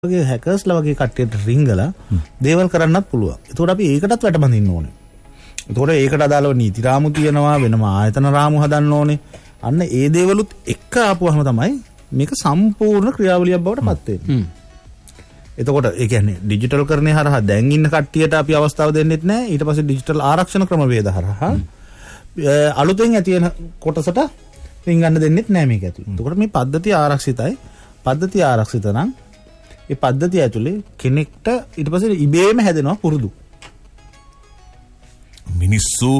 වගේ හැකර්ස්ලා වගේ කට්ටියට රිංගලා දේවල් කරන්නත් පුළුවන්. ඒතකොට අපි ඒකටත් වැටබඳින්න ඕනේ. ඒතකොට ඒකට අදාළව නීති රාමු තියෙනවා, වෙනම ආයතන රාමු හදන්න ඕනේ. අන්න ඒ දේවලුත් එක්ක ආපුවම තමයි මේක සම්පූර්ණ ක්‍රියාවලියක් බවට පත් වෙන්නේ. එතකොට ඒ කියන්නේ ඩිජිටල් කරන්නේ හරහා දැන් ඉන්න කට්ටියට අපි අවස්ථාව දෙන්නෙත් නැහැ. ඊට පස්සේ ඩිජිටල් ආරක්ෂණ ක්‍රමවේද හරහා අලුතෙන් ඇති වෙන කොටසට රිංගන්න දෙන්නෙත් නැහැ මේක ඇතුළේ. එතකොට මේ පද්ධතිය ආරක්ෂිතයි. පද්ධතිය ආරක්ෂිත නම් ඒ පද්ධතිය ඇතුලේ කෙනෙක්ට ඊට පස්සේ ඉබේම හැදෙනවා පුරුදු. මිනිස්සු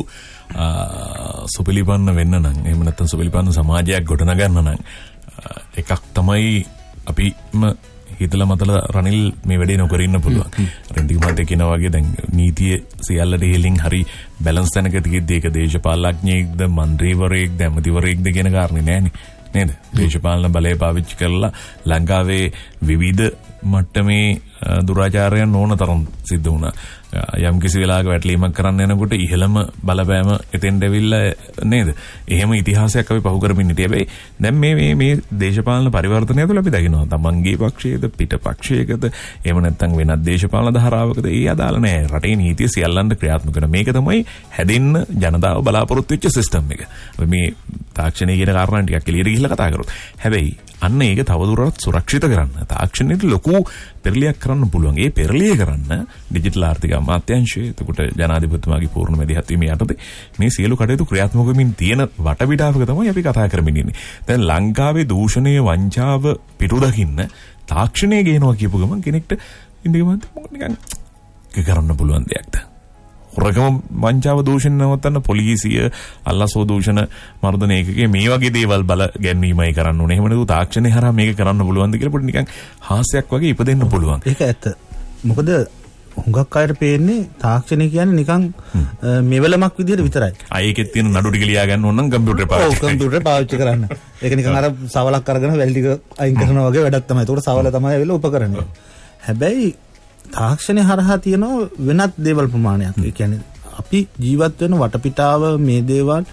සුපිලිපන්න වෙන්න නම් එහෙම නැත්නම් සුපිලිපන්න සමාජයක් ගොඩනගන්න නම් එකක් තමයි අපිම හිතලා මතලා රනිල් මේ වැඩේ නොකර ඉන්න පුළුවන්. රෙන්ඩි මාතේ කියනවා වගේ දැන් නීතිය සියල්ලට හේලින් හරි බැලන්ස් තැනක තියෙද්දි ඒක දේශපාලඥයෙක්ද මන්ත්‍රීවරයෙක්ද ඇමතිවරයෙක්ද කියන කාරණේ නෑනේ. නේද? දේශපාලන බලය පාවිච්චි කරලා ලංකාවේ විවිධ මට්ටමේ දුරාචාරයන් ඕන තරම් සිද්ධ වුණා. යම් කිසි වෙලාවක වැටලීමක් කරන්න යනකොට ඉහළම බලපෑම එතෙන්ට ඇවිල්ලා නේද? එහෙම ඉතිහාසයක් අපි පහු කරමින් හිටියේ. හැබැයි දැන් මේ දේශපාලන පරිවර්තනය තුළ අපි දකිනවා තමන්ගේ පක්ෂයේද පිට පක්ෂයකද එහෙම නැත්නම් වෙනත් දේශපාලන ධාරාවකද ඒ අදාළ නැහැ. රටේ නීතිය සියල්ලන්ට ක්‍රියාත්මක කරන මේක තමයි හැදෙන්න ජනතාව බලාපොරොත්තු වෙච්ච සිස්ටම් එක. අපි මේ තාක්ෂණය කියන කාරණා ටිකක් එළියට ගිහිල්ලා කතා කරමු. හැබැයි අන්න ඒක තවදුරටත් සුරක්ෂිත කරන්න තාක්ෂණයට ලොකු පෙරලියක් කරන්න පුළුවන්. ඒ පෙරලිය කරන්න ඩිජිටල් ආර්ථික අමාත්‍යාංශය එතකොට ජනාධිපතිතුමාගේ පූර්ණ මැදිහත් වීම යටතේ මේ සියලු කටයුතු ක්‍රියාත්මක වෙමින් තියෙන වටපිටාවක තමයි අපි කතා කරමින් ඉන්නේ. දැන් ලංකාවේ දූෂණය වංචාව පිටු දකින්න තාක්ෂණය ගේනවා කියපු ගමන් කෙනෙක්ට ඉඳිගමත් නිකන් කරන්න පුළුවන් දෙයක්ද? හොරකම වංචාව දූෂණ නවත්තන්න පොලිසිය අල්ලසෝ දූෂණ මර්ධන ඒකකයේ මේ වගේ දේවල් බල ගැන්වීමයි කරන්න ඕනේ. එහෙම නැතු තාක්ෂණය හරහා මේක කරන්න පුළුවන්ද කියලා පොඩි නිකන් හාස්‍යයක් වගේ ඉපදෙන්න පුළුවන්. ඒක ඇත්ත. මොකද හුඟක් අයට පේන්නේ තාක්ෂණය කියන්නේ නිකන් මෙවලමක් විදිහට විතරයි. ඒකෙත් තියෙන නඩු ටික ලියා ගන්න ඕන නම් කම්පියුටරේ පාවිච්චි කරන්න. ඔව් කම්පියුටරේ පාවිච්චි කරන්න. ඒක නිකන් අර සවලක් අරගෙන වැල් ටික අයින් කරනවා වගේ වැඩක් තමයි. ඒකට සවල තමයි ඇවිල්ලා උපකරණය. හැබැයි තාක්ෂණය හරහා තියෙන වෙනත් දේවල් ප්‍රමාණයක්. ඒ කියන්නේ අපි ජීවත් වෙන වටපිටාව මේ දේවල්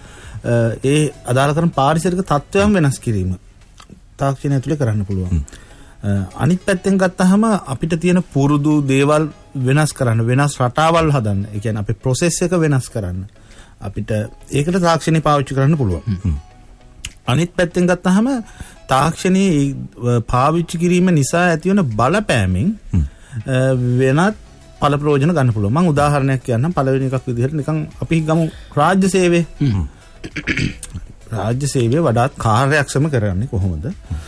ඒ අදාළ කරන පාරිසරික තත්ත්වයන් වෙනස් කිරීම තාක්ෂණය ඇතුලේ කරන්න පුළුවන්. අනිත් පැත්තෙන් ගත්තාම අපිට තියෙන පුරුදු දේවල් වෙනස් කරන්න, වෙනස් රටාවල් හදන්න. ඒ කියන්නේ අපේ process එක වෙනස් කරන්න. අපිට ඒකට තාක්ෂණය පාවිච්චි කරන්න පුළුවන්. අනිත් පැත්තෙන් ගත්තාම තාක්ෂණයේ පාවිච්චි කිරීම නිසා ඇති වෙන බලපෑමෙන් වෙනත් පළ ප්‍රයෝජන ගන්න පුළුවන්. මම උදාහරණයක් කියන්නම්. පළවෙනි එකක් විදිහට නිකන් අපි ගමු රාජ්‍ය සේවය. රාජ්‍ය සේවය වඩාත් කාර්යක්ෂම කරන්නේ කොහොමද?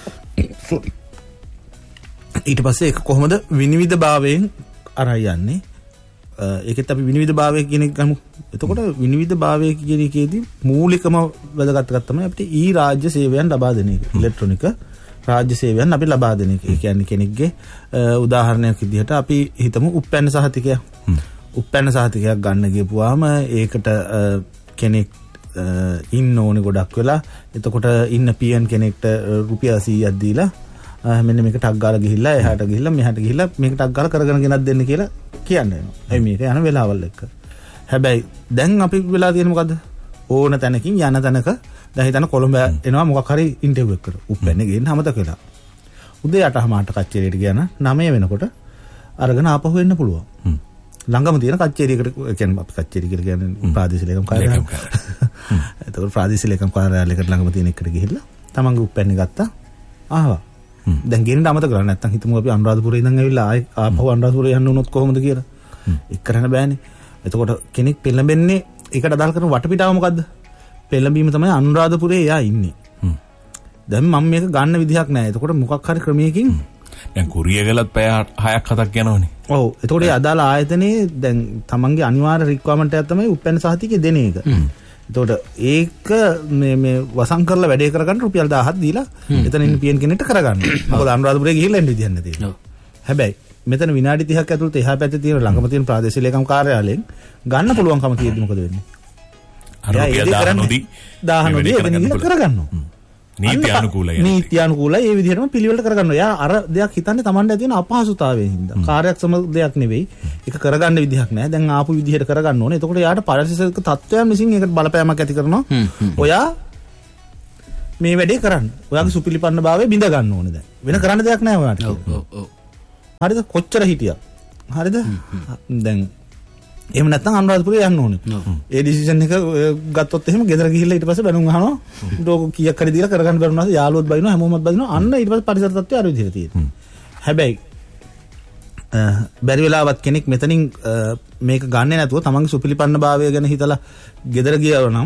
ඊට පස්සේ ඒක කොහොමද විනිවිදභාවයෙන් අරන් යන්නේ? ඒකෙත් අපි විනිවිදභාවය කියන එක ගමු. එතකොට විනිවිදභාවය කියන එකේදී මූලිකම වැදගත් එකක් තමයි අපිට රාජ්‍ය සේවයන් ලබා දෙන එක. ඉලෙක්ට්‍රොනික රාජ්‍ය සේවයන් අපි ලබා දෙන එක. ඒ කියන්නේ කෙනෙක්ගේ උදාහරණයක් විදිහට අපි හිතමු උප්පැන්න සහතිකයක්. උප්පැන්න සහතිකයක් ගන්න ගියපුවාම ඒකට කෙනෙක් ඉන්න ඕනේ ගොඩක් වෙලා. එතකොට ඉන්න පියන් කෙනෙක්ට රුපියල් 100ක් දීලා මෙන්න මේක ටක් ගාලා ගිහිල්ලා එහාට ගිහිල්ලා මෙහාට ගිහිල්ලා මේක ටක් ගාලා කරගෙන ගෙනත් දෙන්න කියලා කියන්න වෙනවා. එයි මේක යන වෙලාවල් එක්ක. හැබැයි දැන් අපි වෙලා තියෙන්නේ මොකද්ද? ඕන තැනකින් යන තැනක දැන් හිතන්න කොළඹ එනවා මොකක් හරි ඉන්ටර්විව් එකකට. උප්පැන්නේ ගේන්න අමතක වෙලා. උදේ 8:00ට කච්චේරියට ගියා නම් 9 වෙනකොට අරගෙන ආපහු එන්න පුළුවන්. ළඟම තියෙන කච්චේරියකට කියන්නේ අපි කච්චේරිය කියලා කියන්නේ ප්‍රාදේශීය ලේකම් කාර්යාලය. ඒතකොට ප්‍රාදේශීය ලේකම් කාර්යාලයකට ළඟම තියෙන එකට ගිහිල්ලා තමන්ගේ උප්පැන්නේ ගත්තා. ආවා. දැන් ගෙනින්න අමතක කරලා නැත්තම් හිතමු අපි අනුරාධපුරේ ඉඳන් ඇවිල්ලා ආපහු අනුරාධපුරේ යන්න උනොත් කොහොමද කියලා. ඒක කරන්න බෑනේ. එතකොට කෙනෙක් පෙළඹෙන්නේ ඒකට අදාළ කරන වටපිටාව මොකද්ද? පෙළඹීම තමයි අනුරාධපුරේ එයා ඉන්නේ. දැන් මම මේක ගන්න විදිහක් නැහැ. එතකොට මොකක් හරි ක්‍රමයකින් දැන් කුරිය ගලත් පැය 6ක් 7ක් යනවනේ. ඔව්. එතකොට ඒ අදාළ ආයතනයේ දැන් තමන්ගේ අනිවාර්ය රික්වයර්මන්ට් එක තමයි උපැන්න සහතිකය දෙන එක. එතකොට ඒක මේ වසන් කරලා වැඩේ කරගන්න රුපියල් 1000ක් දීලා එතන ඉන්න පියන් කෙනෙක්ට කරගන්න. මොකද අනුරාධපුරේ ගිහිල්ලා එන්න විදියක් නැති. හැබැයි මෙතන විනාඩි 30ක් ඇතුළත එහා පැත්තේ තියෙන ළඟම තියෙන ප්‍රාදේශීය ලේකම් කාර්යාලයෙන් ගන්න පුළුවන්කම තියෙද්දි මොකද වෙන්නේ? අර රුපියල් 10 නොදී කරගන්නවා. නීති අනුකූලයි ඒ විදිහටම පිළිවෙලට කරගන්නවා. යා අර දෙයක් හිතන්නේ Tamande තියෙන අපහසුතාවයෙන් හින්දා. කාර්යක්ෂම දෙයක් නෙවෙයි. ඒක කරගන්න විදිහක් නැහැ. දැන් ආපු විදිහට කරගන්න ඕනේ. එතකොට යාට පාරිසරික තත්ත්වයන් විසින් ඒකට බලපෑමක් ඇති කරනවා. ඔයා මේ වැඩේ කරන්න. ඔයාගේ සුපිලිපන්න භාවය බිඳ ගන්න ඕනේ දැන්. වෙන කරන්න දෙයක් නැහැ ඔයාට. ඔව් ඔව් ඔව්. හරිද කොච්චර හිටියා හරිද දැන් එහෙම නැත්නම් අනුරාධපුරේ යන්න ඕනේ ඒ ඩිසිෂන් එක ගත්තොත් එහෙම ගෙදර ගිහිල්ලා ඊට පස්සේ බැනුම් අහනවා ඩෝක කීයක් හරි දීලා කරගන්න බැරුණාද යාළුවොත් බයිනවා හැමෝමත් බයිනවා අන්න ඊට පස්සේ පරිසර තත්ත්වය අර විදිහට තියෙනවා හැබැයි බැරි වෙලාවත් කෙනෙක් මෙතනින් මේක ගන්නෙ නැතුව තමන්ගේ සුපිලිපන්න භාවය ගැන හිතලා ගෙදර ගියව නම්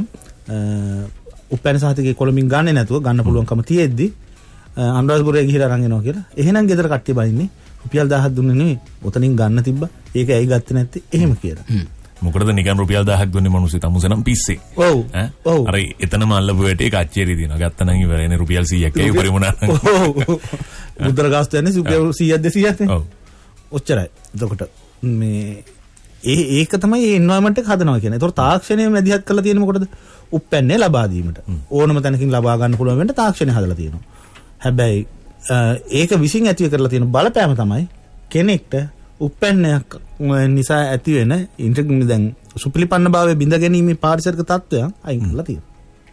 උපැන්න සහතිකේ කොළඹින් ගන්නෙ නැතුව ගන්න පුළුවන්කම තියෙද්දි අනුරාධපුරේ ගිහිලා අරන් එනවා කියලා එහෙනම් ගෙදර කට්ටිය බයින්නේ රුපියල් 1000ක් දුන්නේ නෙවෙයි ඔතනින් ගන්න තිබ්බා ඒක ඇයි ගත්තේ නැත්තේ එහෙම කියලා මොකටද නිකන් රුපියල් 1000ක් දුන්නේ මිනිස්සු තමුසේ නම් පිස්සේ ඔව් අර එතනම අල්ලපු වැටේ කච්චේරි දිනවා ගත්තා නම් ඉවරනේ රුපියල් 100ක් ඒ උපරිම නා ඔව් මුද්‍ර ගාස්තු යන්නේ රුපියල් 100ක් 200ක් නේ ඔව් ඔච්චරයි එතකොට මේ ඒක තමයි මේ එන්වයරන්මන්ට් එක හදනවා කියන්නේ. ඒතකොට තාක්ෂණය මැදිහත් කරලා තියෙන්නේ මොකටද? උප්පැන්නේ ලබා දීමට. ඕනම තැනකින් ලබා ගන්න පුළුවන් වෙන්න තාක්ෂණය හදලා තියෙනවා. හැබැයි ඒක විසින් ඇති කරලා තියෙන බලපෑම තමයි කෙනෙක්ට උප්පැන්නයක් නිසා ඇති වෙන දැන් සුපිලිපන්න භාවයේ බිඳ ගැනීමේ පාරිසරික තත්ත්වයන් අයින් කරලා තියෙනවා.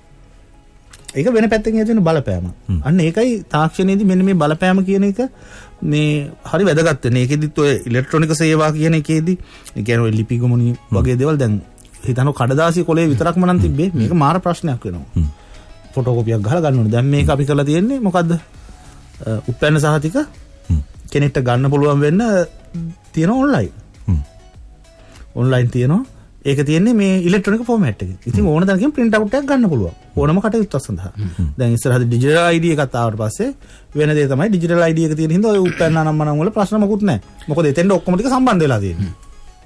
ඒක වෙන පැත්තකින් ඇති වෙන බලපෑම. අන්න ඒකයි තාක්ෂණයේදී මෙන්න මේ බලපෑම කියන එක මේ හරි වැදගත් වෙන්නේ. ඒකෙදිත් ඔය ඉලෙක්ට්‍රොනික සේවා කියන එකේදී ඒ කියන්නේ ඔය ලිපි ගොමුණි වගේ දේවල් දැන් හිතනවා කඩදාසි කොලේ විතරක්ම නම් තිබ්බේ මේක මාර ප්‍රශ්නයක් වෙනවා. ෆොටෝකෝපියක් ගහලා ගන්න ඕනේ. දැන් මේක අපි කරලා තියෙන්නේ මොකද්ද? උපැන්න සහතික කෙනෙක්ට ගන්න පුළුවන් වෙන්න තියෙන ඔන්ලයින්. ඔන්ලයින් තියෙනවා. ඒක තියෙන්නේ මේ ඉලෙක්ට්‍රොනික ෆෝමැට් එකේ. ඉතින් ඕන තැනකින් print out එකක් ගන්න පුළුවන්. ඕනම කටයුත්තක් සඳහා. දැන් ඉස්සරහදී digital ID එකක් ආවට පස්සේ වෙන දේ තමයි digital ID එක තියෙන හින්දා ඔය උපැන්න නම් වල ප්‍රශ්න මොකුත් නැහැ. මොකද එතෙන්ට ඔක්කොම ටික සම්බන්ධ වෙලා තියෙන්නේ.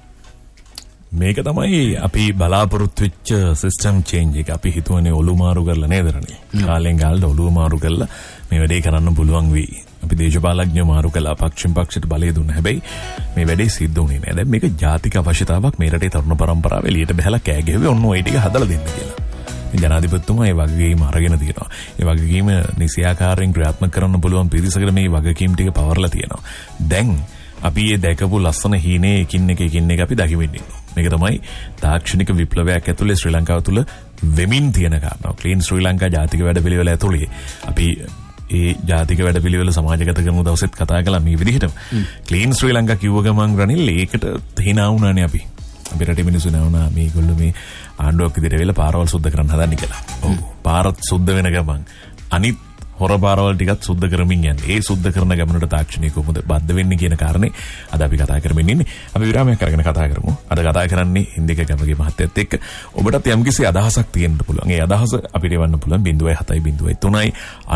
මේක තමයි අපි බලාපොරොත්තු වෙච්ච සිස්ටම් චේන්ජ් එක. අපි හිතුවනේ ඔලු මාරු කරලා නේද රණේ. කාලෙන් කාලට ඔලුව මාරු කරලා මේ වැඩේ කරන්න පුළුවන් වෙයි. අපි දේශපාලඥයෝ මාරු කළා පක්ෂෙන් පක්ෂයට බලය දුන්නා. හැබැයි මේ වැඩේ සිද්ධ වුණේ නෑ. දැන් මේක ජාතික අවශ්‍යතාවක් මේ රටේ තරුණ පරම්පරාව එළියට බහලා කෑ ගැහුවේ ඔන්න ඔය ටික හදලා දෙන්න කියලා. මේ ජනාධිපතිතුමා ඒ වගකීම අරගෙන තියෙනවා. ඒ වගකීම නිසියාකාරයෙන් ක්‍රියාත්මක කරන්න පුළුවන් පිරිසකට මේ වගකීම් ටික පවර්ලා තියෙනවා. දැන් අපි මේ දැකපු ලස්සන හීනේ එකින් එක අපි දකිමින් ඉන්නවා. මේක තමයි තාක්ෂණික විප්ලවයක් ඇතුලේ ශ්‍රී ලංකාව තුළ වෙමින් තියෙන කාරණා. ක්ලීන් ශ්‍රී ලංකා ජාතික වැඩපිළිවෙල ඇතුලේ අපි ඒ ජාතික වැඩපිළිවෙල සමාජගත කරන දවසෙත් කතා කළා මේ විදිහටම. ක්ලීන් ශ්‍රී ලංකා කිව්ව ගමන් රනිල් ඒකට hina වුණානේ අපි. අපි රටේ මිනිස්සු නාවුණා මේගොල්ලෝ මේ ආණ්ඩුවක් විදිහට වෙලා පාරවල් සුද්ධ කරන්න හදන්නේ කියලා. ඔව්. පාරත් සුද්ධ වෙන ගමන් අනිත් හොර පාරවල් ටිකත් සුද්ධ කරමින් යන්නේ. ඒ සුද්ධ කරන ගමනට තාක්ෂණික කොහොමද බද්ධ වෙන්නේ කියන කාරණේ අද අපි කතා කරමින් ඉන්නේ. අපි විරාමයක් අරගෙන කතා කරමු. අද කතා කරන්නේ හින්දික ගමගේ මහත්තයත් එක්ක. ඔබටත් යම්කිසි අදහසක් තියෙන්න පුළුවන්. ඒ අදහස අපිට එවන්න පුළුවන් 0703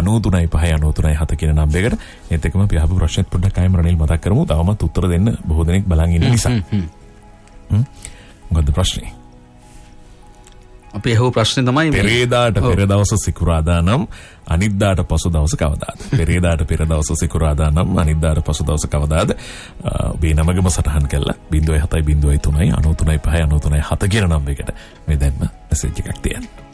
93 කියන නම්බරයකට. ඒත් එක්කම අපි අහපු ප්‍රශ්නෙත් පොඩ්ඩක් ආයෙම රනිල් මතක් කරමු. තවමත් උත්තර දෙන්න බොහෝ දෙනෙක් බලන් ඉන්න නිසා. මොකද්ද ප්‍රශ්නේ? අපි අහුව ප්‍රශ්නේ තමයි පෙරේදාට පෙර දවස සිකුරාදා නම් අනිද්දාට පසු දවස කවදාද? පෙරේදාට පෙර දවස සිකුරාදා නම් අනිද්දාට පසු දවස කවදාද? ඔබේ නමගම සටහන් කළා 0703 93 5 93 7 කියන නම්බරයකට මේ දැන්ම මැසේජ් එකක් තියන්න.